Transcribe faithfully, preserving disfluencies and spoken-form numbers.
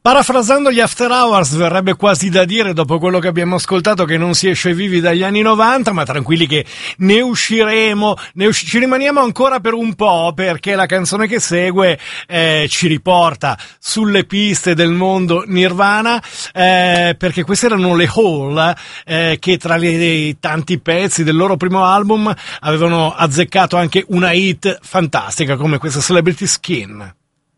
Parafrasando gli After Hours, verrebbe quasi da dire, dopo quello che abbiamo ascoltato, che non si esce vivi dagli anni novanta, ma tranquilli che ne usciremo, ne usci- ci rimaniamo ancora per un po', perché la canzone che segue eh, ci riporta sulle piste del mondo Nirvana, eh, perché queste erano le Hole, eh, che tra i tanti pezzi del loro primo album avevano azzeccato anche una hit fantastica come questa Celebrity Skin.